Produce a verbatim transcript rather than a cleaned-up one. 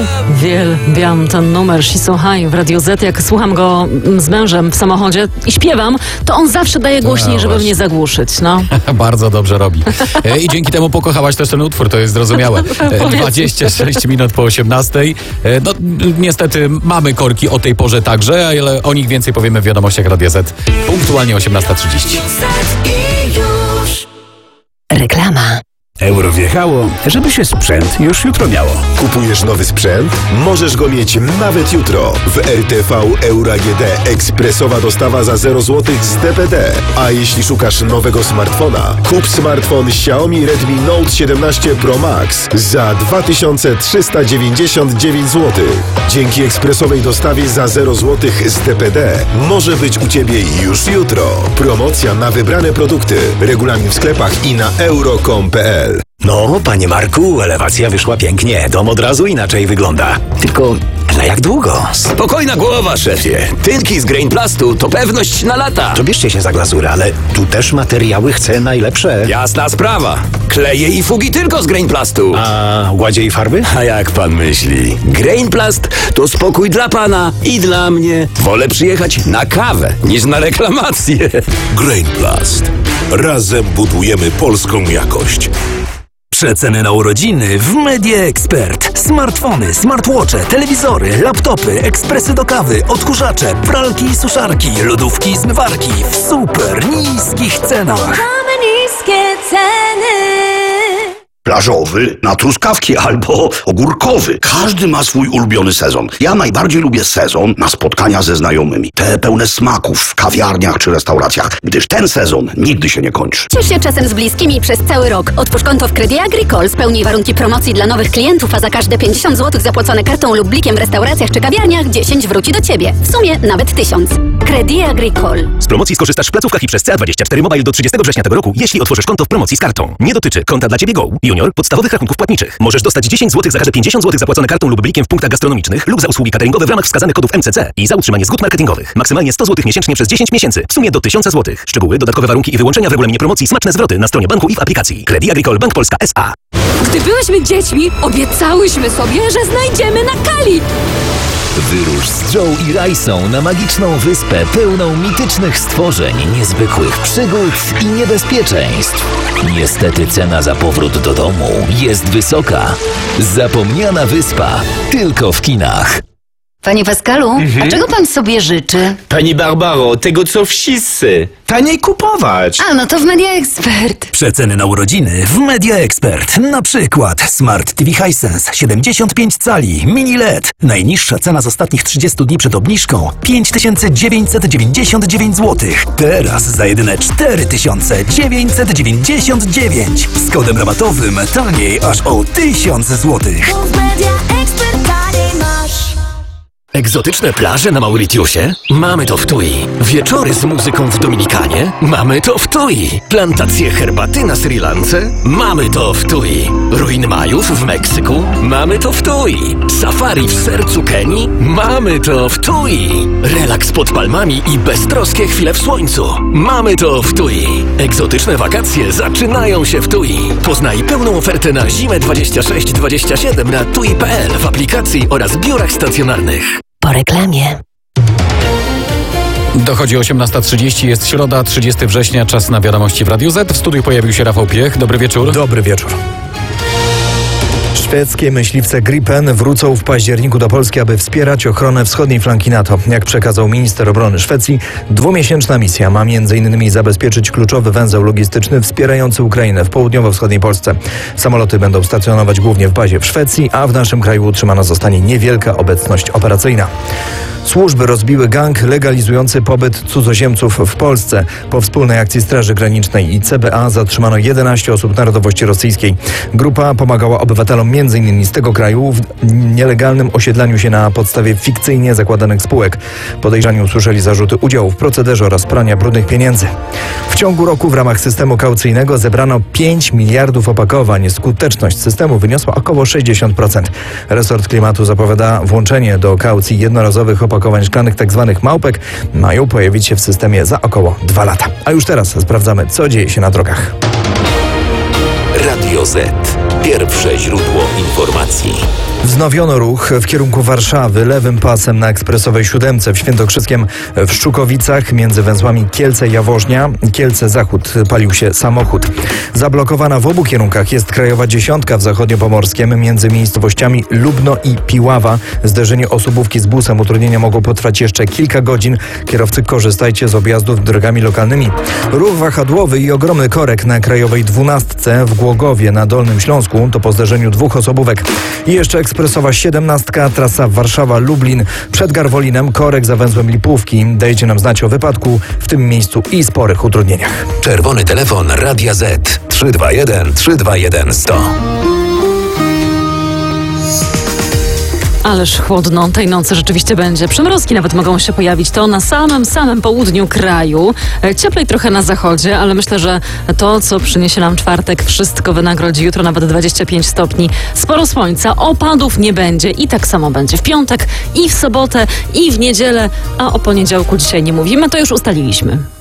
Uwielbiam ten numer She's So High w Radio Z. Jak słucham go z mężem w samochodzie i śpiewam, to on zawsze daje głośniej, no, żeby właśnie mnie zagłuszyć. No. Bardzo dobrze robi. I dzięki temu pokochałaś też ten utwór, to jest zrozumiałe. dwadzieścia sześć minut po osiemnastej. No niestety mamy korki o tej porze także, ale o nich więcej powiemy w wiadomościach Radia Z. Punktualnie osiemnasta trzydzieści. Reklama. Euro wjechało, żeby się sprzęt już jutro miało. Kupujesz nowy sprzęt? Możesz go mieć nawet jutro. W R T V Euro A G D ekspresowa dostawa za zero złotych z D P D. A jeśli szukasz nowego smartfona, kup smartfon Xiaomi Redmi Note siedemnaście Pro Max za dwa tysiące trzysta dziewięćdziesiąt dziewięć złotych. Dzięki ekspresowej dostawie za zero złotych z D P D może być u Ciebie już jutro. Promocja na wybrane produkty. Regulamin w sklepach i na euro kropka com kropka p l. No, panie Marku, elewacja wyszła pięknie. Dom od razu inaczej wygląda. Tylko na jak długo? Spokojna głowa, szefie. Tynki z Grainplastu to pewność na lata. To bierzcie się za glazurę, ale tu też materiały chcę najlepsze. Jasna sprawa. Kleje i fugi tylko z Grainplastu. A gładzie i farby? A jak pan myśli? Grainplast to spokój dla pana i dla mnie. Wolę przyjechać na kawę niż na reklamację. Grainplast. Razem budujemy polską jakość. Przeceny na urodziny w Media Expert. Smartfony, smartwatche, telewizory, laptopy, ekspresy do kawy, odkurzacze, pralki i suszarki, lodówki i zmywarki w super niskich cenach. Mamy niskie ceny. Plażowy na truskawki albo ogórkowy. Każdy ma swój ulubiony sezon. Ja najbardziej lubię sezon na spotkania ze znajomymi. Te pełne smaków w kawiarniach czy restauracjach, gdyż ten sezon nigdy się nie kończy. Ciesz się czasem z bliskimi przez cały rok. Otwórz konto w Credit Agricole, spełnij warunki promocji dla nowych klientów, a za każde pięćdziesiąt złotych zapłacone kartą lub blikiem w restauracjach czy kawiarniach dziesięć wróci do Ciebie. W sumie nawet tysiąc. Credit Agricole. Z promocji skorzystasz w placówkach i przez C A dwadzieścia cztery Mobile do trzydziestego września tego roku, jeśli otworzysz konto w promocji z kartą. Nie dotyczy konta dla Ciebie Go, Junior, podstawowych rachunków płatniczych. Możesz dostać dziesięć złotych za każde pięćdziesiąt złotych zapłacone kartą lub blikiem w punktach gastronomicznych lub za usługi cateringowe w ramach wskazanych kodów M C C i za utrzymanie zgód marketingowych. Maksymalnie sto złotych miesięcznie przez dziesięć miesięcy. W sumie do tysiąc złotych. Szczegóły, dodatkowe warunki i wyłączenia w regulaminie promocji, smaczne zwroty na stronie banku i w aplikacji. Credit Agricole Bank Polska S A. Gdy byłyśmy dziećmi, obiecałyśmy sobie, że znajdziemy na Kali. Wyrusz z Joe i Rajsą na magiczną wyspę pełną mitycznych stworzeń, niezwykłych przygód i niebezpieczeństw. Niestety cena za powrót do domu jest wysoka. Zapomniana wyspa tylko w kinach. Panie Pascalu, mhm. a czego pan sobie życzy? Pani Barbaro, tego co wszyscy. Taniej kupować. A, no to w Media Expert. Przeceny na urodziny w Media Expert. Na przykład Smart T V Hisense siedemdziesiąt pięć cali, mini L E D. Najniższa cena z ostatnich trzydziestu dni przed obniżką pięć tysięcy dziewięćset dziewięćdziesiąt dziewięć złotych. Teraz za jedyne cztery tysiące dziewięćset dziewięćdziesiąt dziewięć. Z kodem rabatowym taniej aż o tysiąc złotych. Egzotyczne plaże na Mauritiusie? Mamy to w Tui. Wieczory z muzyką w Dominikanie? Mamy to w Tui. Plantacje herbaty na Sri Lance? Mamy to w Tui. Ruiny Majów w Meksyku? Mamy to w Tui. Safari w sercu Kenii? Mamy to w Tui. Relaks pod palmami i beztroskie chwile w słońcu? Mamy to w Tui. Egzotyczne wakacje zaczynają się w Tui. Poznaj pełną ofertę na zimę dwadzieścia sześć dwadzieścia siedem na tui kropka p l w aplikacji oraz biurach stacjonarnych. Po reklamie. Dochodzi osiemnasta trzydzieści, jest środa, trzydziestego września, czas na wiadomości w Radiu Z. W studiu pojawił się Rafał Piech. Dobry wieczór. Dobry wieczór. Szwedzkie myśliwce Gripen wrócą w październiku do Polski, aby wspierać ochronę wschodniej flanki NATO. Jak przekazał minister obrony Szwecji, dwumiesięczna misja ma między innymi zabezpieczyć kluczowy węzeł logistyczny wspierający Ukrainę w południowo-wschodniej Polsce. Samoloty będą stacjonować głównie w bazie w Szwecji, a w naszym kraju utrzymana zostanie niewielka obecność operacyjna. Służby rozbiły gang legalizujący pobyt cudzoziemców w Polsce. Po wspólnej akcji Straży Granicznej i C B A zatrzymano jedenaście osób narodowości rosyjskiej. Grupa pomagała obywatelom między innymi z tego kraju w nielegalnym osiedlaniu się na podstawie fikcyjnie zakładanych spółek. Podejrzani usłyszeli zarzuty udziału w procederze oraz prania brudnych pieniędzy. W ciągu roku w ramach systemu kaucyjnego zebrano pięć miliardów opakowań. Skuteczność systemu wyniosła około sześćdziesiąt procent. Resort Klimatu zapowiada włączenie do kaucji jednorazowych opakowań szklanych tzw. małpek. Mają pojawić się w systemie za około dwa lata. A już teraz sprawdzamy, co dzieje się na drogach. Radio Z. Pierwsze źródło informacji. Wznowiono ruch w kierunku Warszawy lewym pasem na ekspresowej siódemce w Świętokrzyskiem w Szczukowicach między węzłami Kielce-Jaworznia. Kielce-Zachód palił się samochód. Zablokowana w obu kierunkach jest krajowa dziesiątka w zachodniopomorskiem między miejscowościami Lubno i Piława. Zderzenie osobówki z busem. Utrudnienia mogą potrwać jeszcze kilka godzin. Kierowcy, korzystajcie z objazdów drogami lokalnymi. Ruch wahadłowy i ogromny korek na krajowej dwunastce w Głogowie na Dolnym Śląsku. To po zderzeniu dwóch osobówek. I jeszcze ekspresowa siedemnastka, trasa Warszawa-Lublin przed Garwolinem, korek za węzłem Lipówki. Dajcie nam znać o wypadku w tym miejscu i sporych utrudnieniach. Czerwony telefon Radia Z trzy dwa jeden trzy dwa jeden sto. Ależ chłodno tej nocy rzeczywiście będzie. Przymrozki nawet mogą się pojawić. To na samym, samym południu kraju. Cieplej trochę na zachodzie, ale myślę, że to, co przyniesie nam czwartek, wszystko wynagrodzi. Jutro nawet dwadzieścia pięć stopni. Sporo słońca, opadów nie będzie i tak samo będzie w piątek i w sobotę i w niedzielę, a o poniedziałku dzisiaj nie mówimy, to już ustaliliśmy.